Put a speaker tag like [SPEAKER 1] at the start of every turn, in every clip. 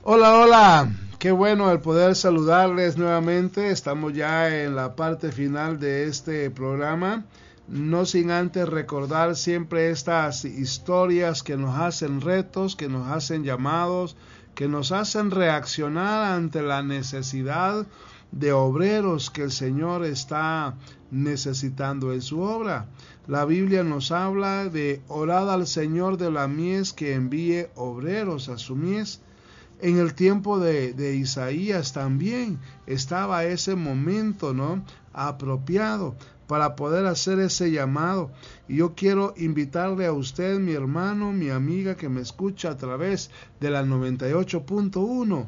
[SPEAKER 1] Hola, hola, qué bueno el poder saludarles nuevamente. Estamos ya en la parte final de este programa, no sin antes recordar siempre estas historias que nos hacen retos, que nos hacen llamados, que nos hacen reaccionar ante la necesidad de obreros que el Señor está necesitando en su obra. La Biblia nos habla de orad al Señor de la mies que envíe obreros a su mies. En el tiempo de Isaías también estaba ese momento, ¿no?, apropiado para poder hacer ese llamado. Y yo quiero invitarle a usted, mi hermano, mi amiga que me escucha a través de la 98.1,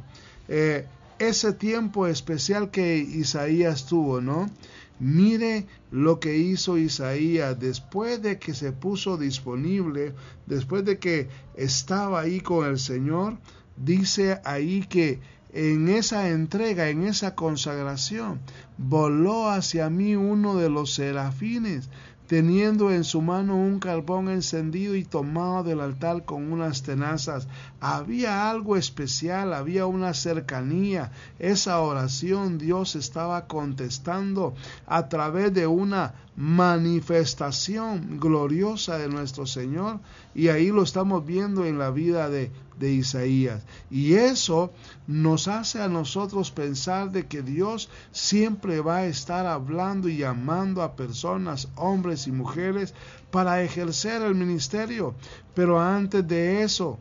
[SPEAKER 1] ese tiempo especial que Isaías tuvo, ¿no? Mire lo que hizo Isaías después de que se puso disponible, después de que estaba ahí con el Señor. Dice ahí que en esa entrega, en esa consagración, voló hacia mí uno de los serafines, teniendo en su mano un carbón encendido y tomado del altar con unas tenazas. Había algo especial, había una cercanía. Esa oración Dios estaba contestando a través de una manifestación gloriosa de nuestro Señor, y ahí lo estamos viendo en la vida de Isaías. Y eso nos hace a nosotros pensar de que Dios siempre va a estar hablando y llamando a personas, hombres y mujeres, para ejercer el ministerio. Pero antes de eso,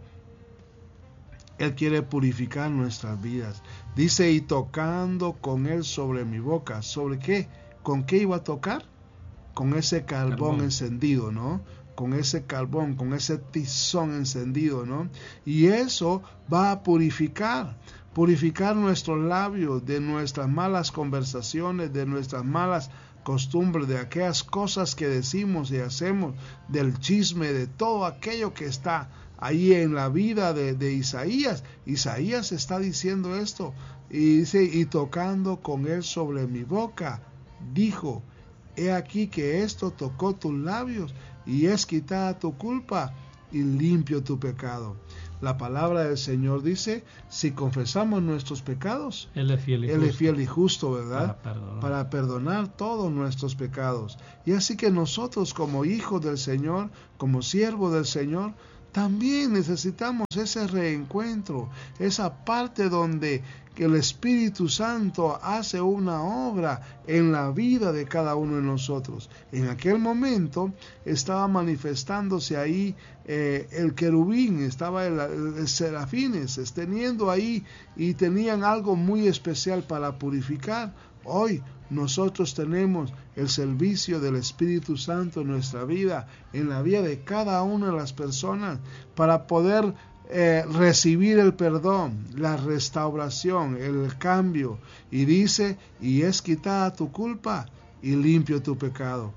[SPEAKER 1] Él quiere purificar nuestras vidas. Dice, y tocando con Él sobre mi boca. ¿Sobre qué? ¿Con qué iba a tocar? Con ese carbón encendido, ¿no? Con ese carbón, con ese tizón encendido, ¿no? Y eso va a purificar nuestros labios de nuestras malas conversaciones, de nuestras malas costumbres, de aquellas cosas que decimos y hacemos, del chisme, de todo aquello que está ahí en la vida de Isaías. Isaías está diciendo esto, y dice, y tocando con Él sobre mi boca, dijo, he aquí que esto tocó tus labios, y es quitada tu culpa y limpio tu pecado. La palabra del Señor dice, si confesamos nuestros pecados,
[SPEAKER 2] Él es fiel
[SPEAKER 1] y justo, ¿verdad? Para perdonar todos nuestros pecados. Y así que nosotros como hijos del Señor, como siervos del Señor, también necesitamos ese reencuentro, esa parte donde que el Espíritu Santo hace una obra en la vida de cada uno de nosotros. En aquel momento estaba manifestándose ahí el querubín, estaba el serafines, teniendo ahí, y tenían algo muy especial para purificar. Hoy nosotros tenemos el servicio del Espíritu Santo en nuestra vida, en la vida de cada una de las personas, para poder recibir el perdón, la restauración, el cambio. Y dice, y es quitada tu culpa y limpio tu pecado.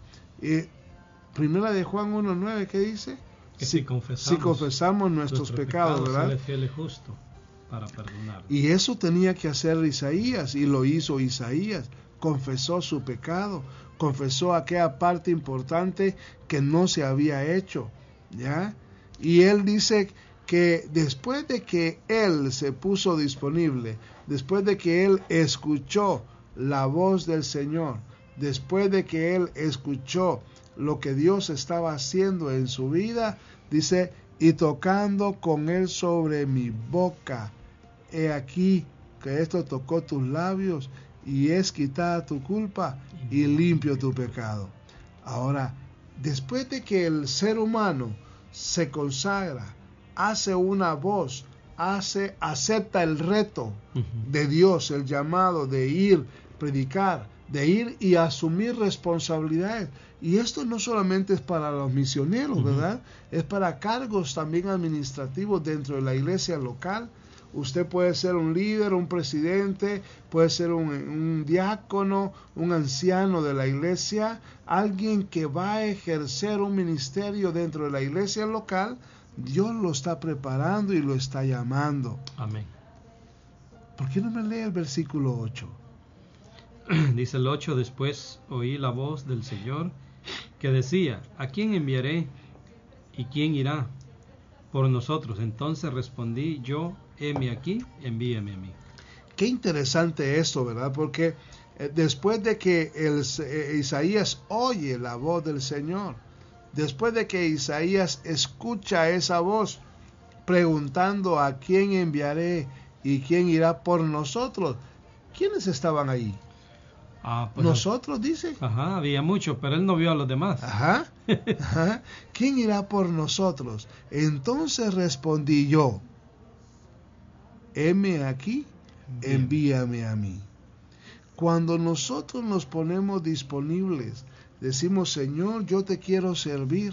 [SPEAKER 1] Primera de Juan 1:9, ¿qué dice?
[SPEAKER 2] Que si
[SPEAKER 1] confesamos nuestros pecados, ¿verdad?
[SPEAKER 2] Él es fiel y justo para perdonar.
[SPEAKER 1] Y eso tenía que hacer Isaías, y lo hizo Isaías. Confesó su pecado, confesó aquella parte importante que no se había hecho, ¿ya? Y él dice que después de que él se puso disponible, después de que él escuchó la voz del Señor, después de que él escuchó lo que Dios estaba haciendo en su vida, dice, y tocando con él sobre mi boca, he aquí que esto tocó tus labios, y es quitada tu culpa y limpio tu pecado. Ahora, después de que el ser humano se consagra, hace una voz, acepta el reto de Dios, el llamado de ir, predicar, de ir y asumir responsabilidades. Y esto no solamente es para los misioneros, ¿verdad? Es para cargos también administrativos dentro de la iglesia local. Usted puede ser un líder, un presidente, puede ser un diácono, un anciano de la iglesia, alguien que va a ejercer un ministerio dentro de la iglesia local. Dios lo está preparando y lo está llamando.
[SPEAKER 2] Amén.
[SPEAKER 1] ¿Por qué no me lee el versículo 8?
[SPEAKER 2] Dice el 8, después oí la voz del Señor que decía, ¿a quién enviaré y quién irá por nosotros. Entonces respondí yo, heme aquí, envíame a mí.
[SPEAKER 1] Qué interesante esto, ¿verdad? Porque después de que Isaías oye la voz del Señor, después de que Isaías escucha esa voz preguntando a quién enviaré y quién irá por nosotros, ¿quiénes estaban ahí?
[SPEAKER 2] Pues,
[SPEAKER 1] nosotros, dice.
[SPEAKER 2] Ajá, había muchos, pero él no vio a los demás.
[SPEAKER 1] Ajá. ¿Quién irá por nosotros? Entonces respondí yo, heme aquí, envíame a mí. Cuando nosotros nos ponemos disponibles, decimos, Señor, yo te quiero servir,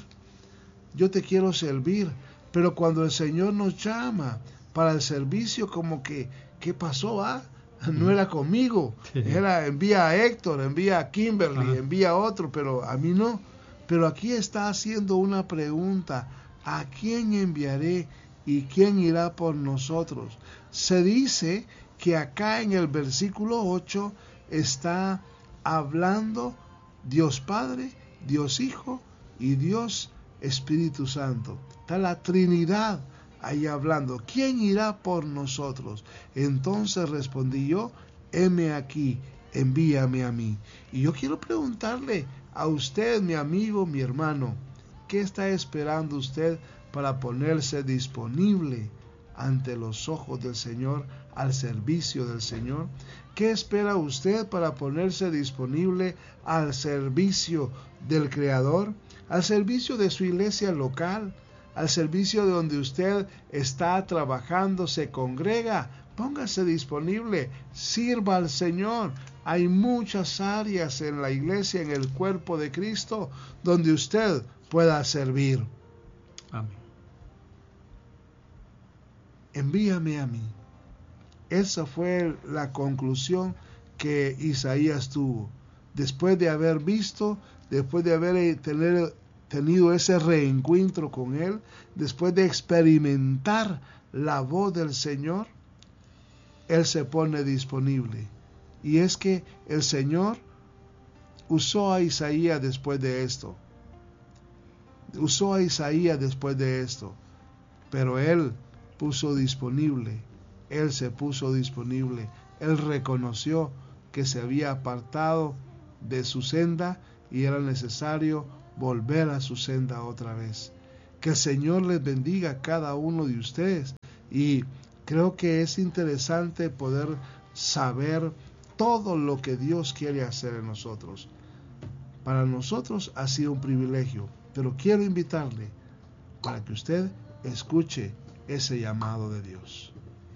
[SPEAKER 1] pero cuando el Señor nos llama para el servicio, como que, ¿qué pasó? No era conmigo, envía a Héctor, envía a Kimberly, envía a otro, pero a mí no. Pero aquí está haciendo una pregunta, ¿a quién enviaré y quién irá por nosotros? Se dice que acá en el versículo 8 está hablando Dios Padre, Dios Hijo y Dios Espíritu Santo. Está la Trinidad ahí hablando. ¿Quién irá por nosotros? Entonces respondí yo, heme aquí, envíame a mí. Y yo quiero preguntarle a usted, mi amigo, mi hermano, ¿qué está esperando usted para ponerse disponible ante los ojos del Señor, al servicio del Señor? ¿Qué espera usted para ponerse disponible al servicio del Creador, al servicio de su iglesia local, al servicio de donde usted está trabajando, se congrega? Póngase disponible, sirva al Señor. Hay muchas áreas en la iglesia, en el cuerpo de Cristo, donde usted pueda servir.
[SPEAKER 2] Amén.
[SPEAKER 1] Envíame a mí. Esa fue la conclusión que Isaías tuvo. Después de haber visto, después de haber tenido ese reencuentro con Él, después de experimentar la voz del Señor, Él se pone disponible. Y es que el Señor usó a Isaías después de esto. Pero Él puso disponible. Él se puso disponible. Él reconoció que se había apartado de su senda y era necesario volver a su senda otra vez. Que el Señor les bendiga a cada uno de ustedes. Y creo que es interesante poder saber todo lo que Dios quiere hacer en nosotros. Para nosotros ha sido un privilegio, pero quiero invitarle para que usted escuche ese llamado de Dios.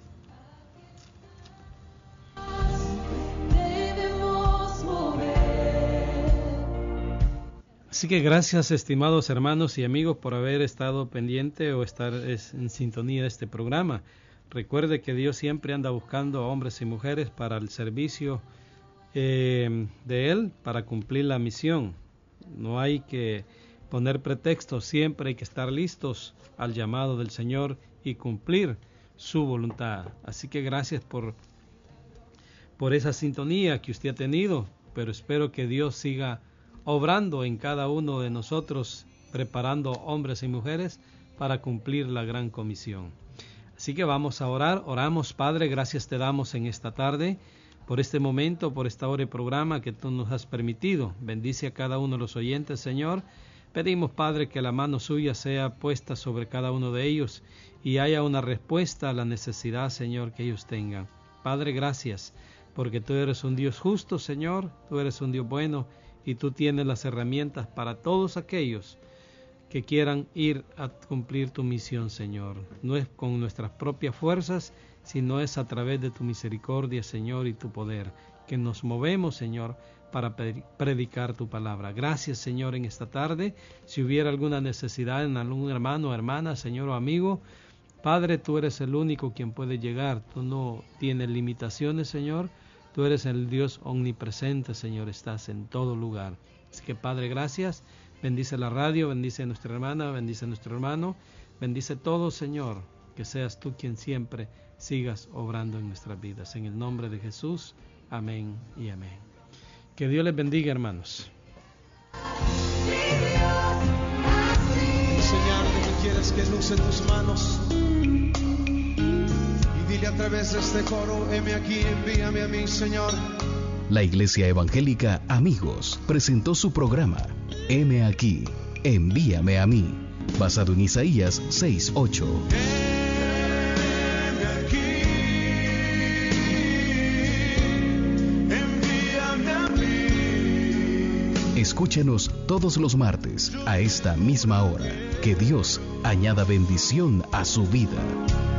[SPEAKER 2] Así que gracias, estimados hermanos y amigos, por haber estado pendiente o estar en sintonía de este programa. Recuerde que Dios siempre anda buscando a hombres y mujeres para el servicio de Él, para cumplir la misión. No hay que poner pretextos, siempre hay que estar listos al llamado del Señor y cumplir su voluntad. Así que gracias por esa sintonía que usted ha tenido, pero espero que Dios siga obrando en cada uno de nosotros, preparando hombres y mujeres para cumplir la gran comisión. Así que vamos a orar. Oramos. Padre, gracias te damos en esta tarde por este momento, por esta hora de programa que tú nos has permitido. Bendice a cada uno de los oyentes, Señor. Pedimos, Padre, que la mano suya sea puesta sobre cada uno de ellos y haya una respuesta a la necesidad, Señor, que ellos tengan. Padre, gracias, porque tú eres un Dios justo, Señor, tú eres un Dios bueno y tú tienes las herramientas para todos aquellos que quieran ir a cumplir tu misión, Señor. No es con nuestras propias fuerzas, sino es a través de tu misericordia, Señor, y tu poder, que nos movemos, Señor, para predicar tu palabra. Gracias, Señor, en esta tarde. Si hubiera alguna necesidad en algún hermano, hermana, Señor o amigo, Padre, tú eres el único quien puede llegar. Tú no tienes limitaciones, Señor. Tú eres el Dios omnipresente, Señor. Estás en todo lugar. Así que, Padre, gracias. Bendice la radio, bendice a nuestra hermana, bendice a nuestro hermano. Bendice todo, Señor. Que seas tú quien siempre sigas obrando en nuestras vidas. En el nombre de Jesús. Amén y amén. Que Dios les bendiga, hermanos.
[SPEAKER 3] Enseñarme quieres que luce tus manos y dile a través de este coro: heme aquí, envíame a mí, Señor.
[SPEAKER 4] La Iglesia Evangélica Amigos presentó su programa Heme aquí, envíame a mí, basado en Isaías 6:8.
[SPEAKER 3] Heme aquí, envíame a mí.
[SPEAKER 4] Escúchenos todos los martes a esta misma hora. Que Dios añada bendición a su vida.